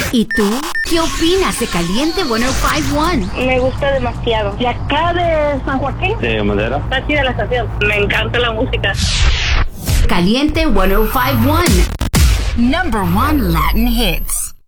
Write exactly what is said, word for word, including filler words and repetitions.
¿Y tú? ¿Qué opinas de Caliente ciento cincuenta y uno? Me gusta demasiado. ¿De acá de San Joaquín? De Madera. Está chida la estación. Me encanta la música. Caliente ciento cincuenta y uno. Number one Latin hits.